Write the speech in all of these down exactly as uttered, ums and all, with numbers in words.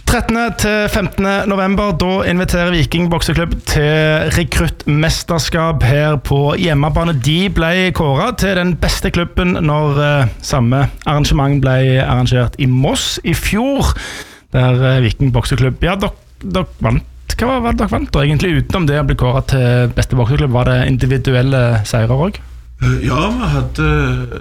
trettende til femtende november, da inviterer Viking bokseklubb til rekruttmesterskap her på hjemmebane. De ble kåret til den beste klubben når uh, samme arrangement ble arrangert i Moss i fjor, der uh, Viking bokseklubb, ja, dere, dere vant. Hva var det dere vant da, egentlig, utenom det å bli kåret til beste bokseklubb? Var det individuelle seirer også? Ja, vi hadde,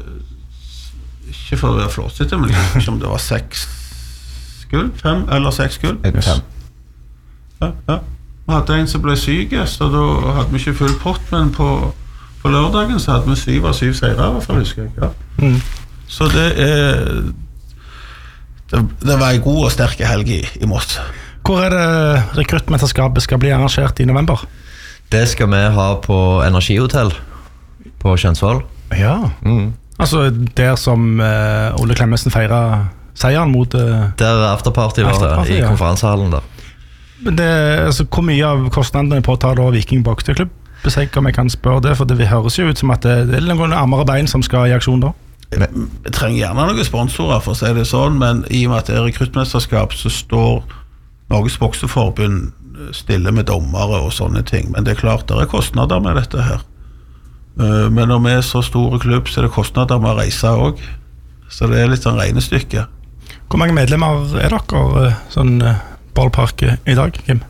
ikke for å være flåsete, men ikke om det var seks gull, fem eller seks gull. Fem. Ja, ja. Vi hadde en som ble syk, så da hadde vi ikke full pott, men på, på lørdagen så hadde vi syv av syv seire, i hvert fall, husker jeg. Ja. Mm. Så det er det, det var en god og sterk helg i, i Moss. Hvor er det rekruttmesterskapet skal bli arrangert i november? Det skal vi ha på Energihotell på Kjensvoll. Ja, mm. Altså der som uh, Ole Klemmesen feirer seieren mot uh, der afterparty var afterparty, det, i ja. konferansehallen der. Men det, altså, hvor mye av kostnadene på å ta da Viking bokseklubb? Hvis jeg, om jeg kan spørre det, for det høres jo ut som at det, det er noen armere bein som skal i aksjon da. Vi trenger gjerne noen sponsorer for å si det sånn, men i og med at det er rekruttmesterskap så står Norges bokseforbund stille med dommere og sånne ting, men det er klart det er kostnader med dette her. Men når vi er så store klubb så er det kostnader med å reise også, så det er litt sånn regnestykke. Hvor mange medlemmer er dere sånn ballpark i dag, Kim?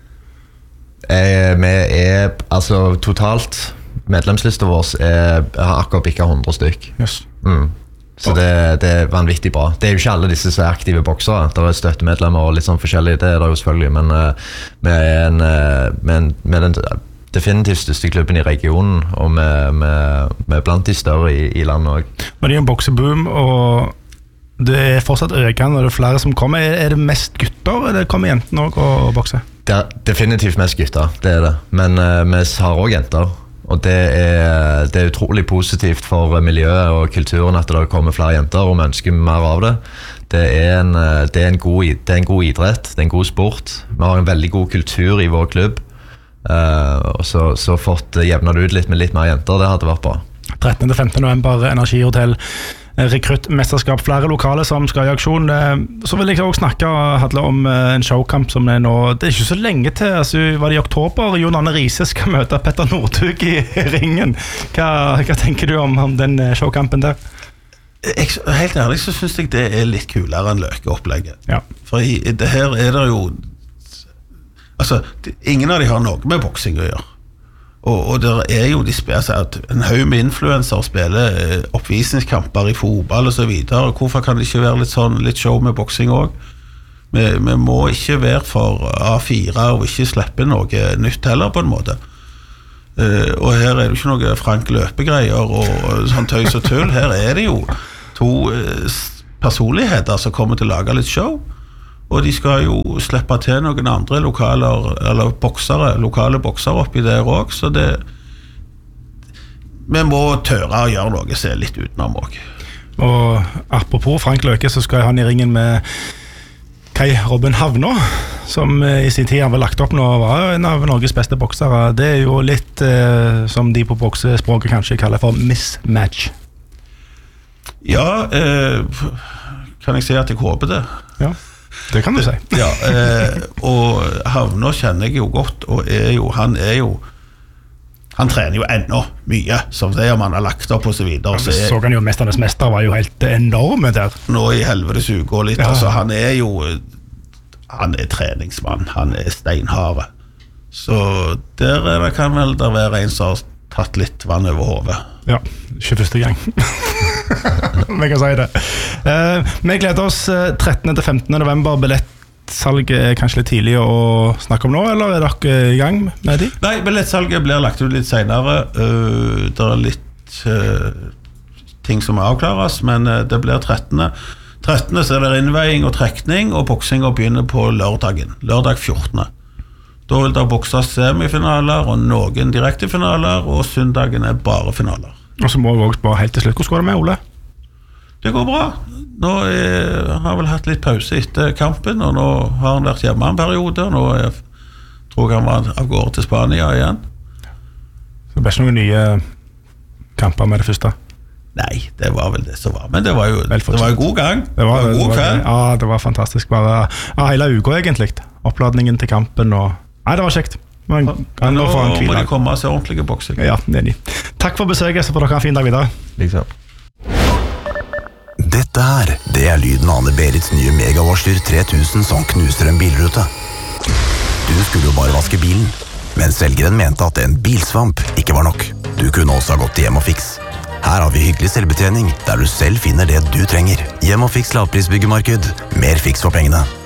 Eh, vi er, altså totalt, medlemslista vår er, har akkurat bikket hundre stykk. Yes. Mm. Så det, det er vanvittig bra. Det er jo ikke alle disse som er aktive boksere. Det er støttemedlemmer og litt sånn forskjellig, det er det jo selvfølgelig, men uh, vi er en, uh, med, med den definitivt største klubben i regionen, og vi er blant de større i, i landet også. Men det er jo en bokseboom, og det er fortsatt økende, og det er flere som kommer. Er, er det mest gutter, eller kommer jentene også å bokse? Det er definitivt mest gutter, det er det. Men uh, vi har også jenter, og det er, det er utrolig positivt for miljøet og kulturen at det kommer flere jenter, og vi ønsker mer av det. Det er, en, det, er en god, det er en god idrett, det er en god sport. Vi har en veldig god kultur i vår klubb, uh, og så, så fått jevnet ut litt med litt mer jenter, det hadde vært bra. trettende til femtende november, Energihotell, rekruttmesterskap, flere lokale som skal i aksjon. Så vil jeg også snakke Hadle, om en showkamp som er nå. Det er ikke så lenge til, altså, var det i oktober Jon Arne Riise skal møte Petter Northug i ringen. Hva, hva tenker du om, om den showkampen der? Jeg, helt ærlig så synes jeg det er litt kulere enn løkeopplegget. Ja. For i, det her er det jo altså, det, ingen av de har noe med boksing å gjøre. Og, og der er jo de spiller seg at en haug med influencer spiller eh, oppvisningskamper i fotball og så videre. Hvorfor kan det ikke være litt sånn litt show med boksing også? Vi, vi må ikke være for A fire og ikke slippe noe nytt heller på en måte. Eh, og her er det jo ikke noe Frank Løpegreier og, og sånn tøys og tull. Her er det jo to eh, personligheter som kommer til å lage litt show. Og de skal jo slippe til noen andre lokaler, eller boksere, lokale boksere oppi der også, så det vi må tørre å gjøre noe som er litt utenom også. Og apropos Frank Løke, så skal han i ringen med Kai Robin Havnå, som i sin tid han var lagt opp nå, var en av Norges beste boksere. Det er jo litt eh, som de på boksespråket kanskje kaller for mismatch. Ja, eh, kan jeg si at jeg håper det? Ja. Det kan du si. Ja, eh, og Havnå kjenner jeg jo godt, og er jo, han er jo han trener jo enda mye, som det om han har lagt opp og så videre. Ja, så kan jo Mesternes Mester var jo helt enorme der. Nå i helvetes uke og litt, ja. Altså han er jo han er treningsmann, han er steinhare. Så der er det, kan vel der være en som har tatt litt vann over hodet. Ja, ikke første gang. Vi kan si det. Uh, vi gleder oss trettende til femtende november. Billettsalget er kanskje litt tidlig å snakke om nå, eller er dere i gang med de? Nei, billettsalget blir lagt ut litt senere. Uh, det er litt uh, ting som må avklares, men uh, det blir trettende. trettende så er det innveiing og trekning, og boksingen begynner på lørdagen. Lørdag fjortende. Da vil det bokses semifinaler og noen direktefinaler, og søndagen er bare finaler. Og så må vi også bare helt til slutt. Hvordan går det med, Ole? Det går bra. Nå er, har jeg vel hatt litt pause etter kampen, og nå har han vært hjemme en periode, og nå er, tror jeg han var av gårde til Spania igjen. Så det blir ikke noen nye kamper med det første? Nei, det var vel det som var. Men det var jo, Vel det var jo god gang. Det var, det var god det var, kveld. ja, det var fantastisk. Bare ja, hele uka egentlig. Oppladningen til kampen og Nei, det var kjekt. Men, Men nå få en må hvil de dag. komme og se ordentlige boksing. Ja, enig. Takk for besøket, så får dere ha en fin dag videre. Liksom. Dette her, det er lyden av Anne-Berits nye Megawarshyr tre tusen som knuser en bilrute. Du skulle jo bare vaske bilen, men selgeren mente at en bilsvamp ikke var nok. Du kunne også ha gått til Hjem og Fiks. Her har vi hyggelig selvbetjening, der du selv finner det du trenger. Hjem og Fiks lavprisbyggemarked. Mer fiks for pengene.